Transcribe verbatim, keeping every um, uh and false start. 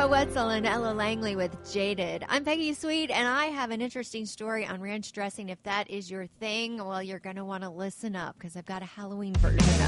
Monica Wetzel and Ella Langley with Jaded. I'm Peggy Sweet, and I have an interesting story on ranch dressing. If that is your thing, well, you're going to want to listen up because I've got a Halloween version of it.